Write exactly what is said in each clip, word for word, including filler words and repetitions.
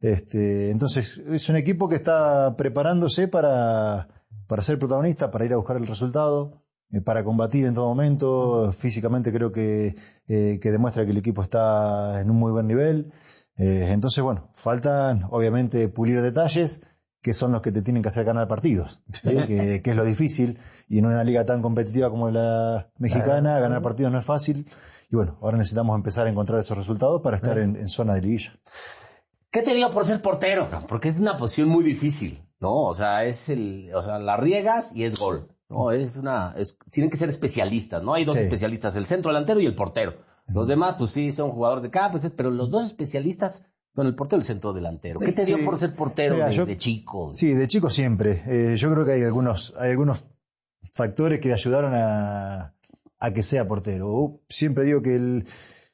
Este, entonces, es un equipo que está preparándose para, para ser protagonista, para ir a buscar el resultado, eh, para combatir en todo momento. Físicamente creo que, eh, que demuestra que el equipo está en un muy buen nivel. Eh, entonces, bueno, faltan obviamente pulir detalles, que son los que te tienen que hacer ganar partidos, ¿sí? que, que es lo difícil, y en una liga tan competitiva como la mexicana, ganar partidos no es fácil, y bueno, ahora necesitamos empezar a encontrar esos resultados para estar en, en zona de liguilla. ¿Qué te digo por ser portero? Porque es una posición muy difícil, ¿no? O sea, es el, o sea, la riegas y es gol, ¿no? Es una, es, tienen que ser especialistas, ¿no? Hay dos sí. especialistas, el centro delantero y el portero. Los demás, pues sí, son jugadores de campo, pero los dos especialistas son el portero y el centro delantero. ¿Qué te dio sí. por ser portero Mira, de, yo, de chico? Sí, de chico siempre. Eh, yo creo que hay algunos, hay algunos factores que ayudaron a, a que sea portero. Uh, siempre digo que el,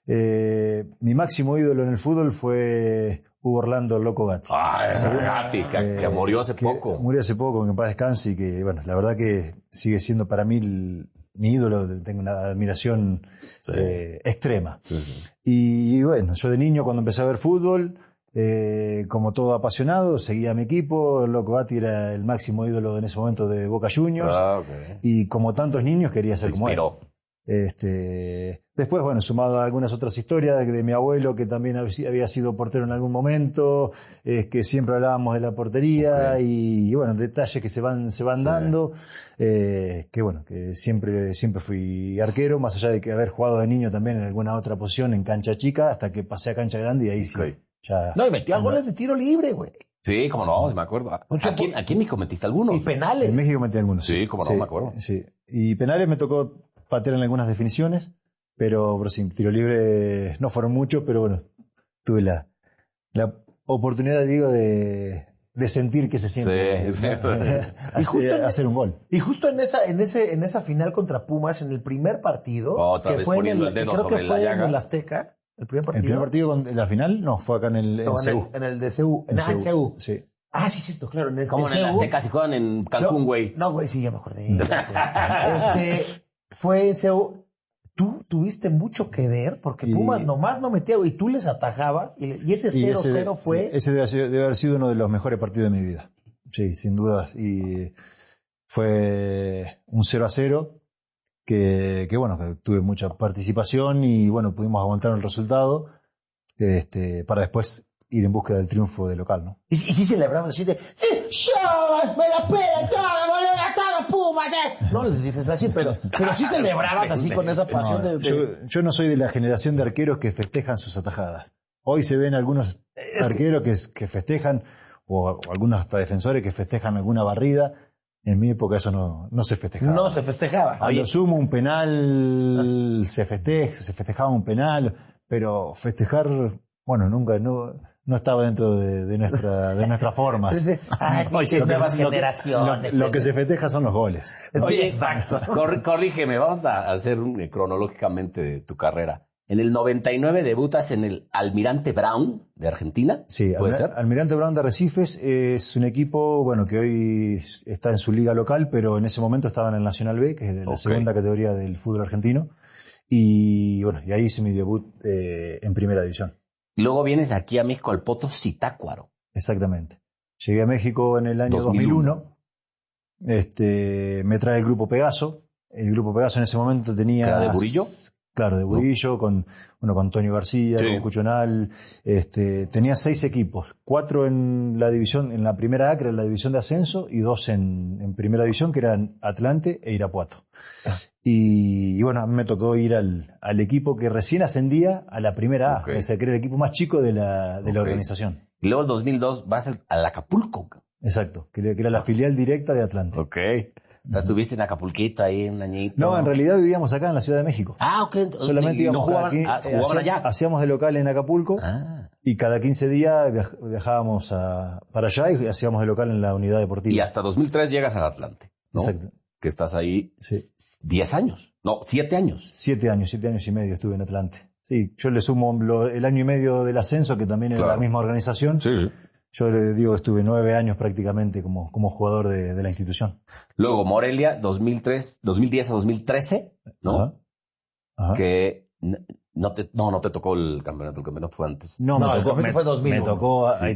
eh, mi máximo ídolo en el fútbol fue Hugo Orlando el Loco Gatti. Ah, ese Gatti, que, eh, que murió hace que poco. Murió hace poco, que en paz descanse, y que, bueno, la verdad que sigue siendo para mí el, mi ídolo. Tengo una admiración sí. eh, extrema. Sí, sí. Y, y bueno, yo de niño cuando empecé a ver fútbol, eh, como todo apasionado, seguía a mi equipo. El Loco Gatti era el máximo ídolo en ese momento de Boca Juniors. Ah, okay. Y como tantos niños quería ser como él. Inspiró. Este, después, bueno, sumado a algunas otras historias de, de mi abuelo, que también había sido portero en algún momento, eh, que siempre hablábamos de la portería, okay. y, y bueno, detalles que se van, se van sí. dando, eh, que bueno, que siempre, siempre fui arquero, más allá de que haber jugado de niño también en alguna otra posición en cancha chica, hasta que pasé a cancha grande y ahí okay. sí, ya. No, y metía goles de tiro libre, güey. Sí, como no, me acuerdo. ¿Aquí, aquí en México metiste algunos? Y penales. En México metí algunos. Sí, como no, sí, me acuerdo. Sí, y penales me tocó patear en algunas definiciones, pero, pero sí, tiro libre no fueron muchos, pero bueno, tuve la, la oportunidad, digo, de, de sentir que se siente sí, sí. hacer, en, hacer un gol. Y justo en esa, en ese, en esa final contra Pumas, en el primer partido, otra que vez fue poniendo en el, el dedo creo sobre que fue la llaga. En el Azteca, el primer partido. El primer partido con la final, no, fue acá en el, no, en C U. En el, en el de C U. En, en C U. Sí. Ah, sí, cierto, claro. En el, ¿Cómo en el Azteca si juegan en Cancún, güey? No, güey, no, sí, ya me acordé. este, fue en C U. Tú tuviste mucho que ver, porque Pumas y, nomás no metía, y tú les atajabas, y, y ese cero cero fue... Sí, ese debe, debe haber sido uno de los mejores partidos de mi vida. Sí, sin dudas. Y fue un cero a cero, que, que bueno, que tuve mucha participación, y bueno, pudimos aguantar el resultado, este, para después ir en búsqueda del triunfo de local, ¿no? Y, y sí celebramos así de, ¡yo me la pela toda, me la toda, Pumas! No les dices así, pero, pero sí celebrabas así con esa pasión no, de, de... Yo, yo no soy de la generación de arqueros que festejan sus atajadas. Hoy se ven algunos es arqueros que... Que, que festejan, o, o algunos hasta defensores que festejan alguna barrida. En mi época eso no, no se festejaba. No se festejaba. A Oye. lo sumo un penal, se festeja, se festejaba un penal, pero festejar, bueno, nunca, no... no estaba dentro de, de nuestra de nuestras formas. Ay, Oye, nuevas lo generaciones. Lo, lo que se festeja son los goles. Oye, exacto. Cor, corrígeme, vamos a hacer un, eh, cronológicamente de tu carrera. En el noventa y nueve debutas en el Almirante Brown de Argentina. Sí, ¿puede Almir- ser? Almirante Brown de Arrecifes es un equipo, bueno, que hoy está en su liga local, pero en ese momento estaba en el Nacional B, que es la okay. segunda categoría del fútbol argentino. Y bueno, y ahí hice mi debut eh, en primera división. Y luego vienes aquí a México al Poto Zitácuaro. Exactamente. Llegué a México en el año dos mil uno. dos mil uno. Este, me trae el Grupo Pegaso. El Grupo Pegaso en ese momento tenía... ¿Era de Burillo? Claro, de Burillo, no. con, bueno, con Antonio García, sí. con Cuchonal. Este, tenía seis equipos. Cuatro en la división, en la primera A, que era la división de ascenso, y dos en, en primera división, que eran Atlante e Irapuato. Ah. Y, y bueno, a mí me tocó ir al, al equipo que recién ascendía a la primera A, okay. o sea, que era el equipo más chico de la, de okay. la organización. Y luego en dos mil dos vas al, al Acapulco. Exacto, que, que era la filial directa de Atlante. Ok. O sea, estuviste en Acapulquito ahí un añito. No, en realidad vivíamos acá en la Ciudad de México. Ah, ok. Solamente íbamos no jugaban, aquí, ah, jugaban hacíamos, allá. Hacíamos de local en Acapulco ah. y cada quince días viajábamos a, para allá y hacíamos de local en la unidad deportiva. Y hasta dos mil tres llegas al Atlante, ¿no? Exacto. Que estás ahí sí. diez años. No, siete años. Siete años, siete años y medio estuve en Atlante. Sí, yo le sumo lo, el año y medio del ascenso, que también era claro. la misma organización. Sí. Yo le digo, estuve nueve años prácticamente como, como jugador de, de la institución. Luego Morelia, dos mil tres, dos mil diez a dos mil trece, ¿no? Ajá. Ajá. Que no te, no, no te tocó el campeonato, el campeonato fue antes. No, no me el tocó, campeonato me, fue dos mil uno. Me tocó, sí.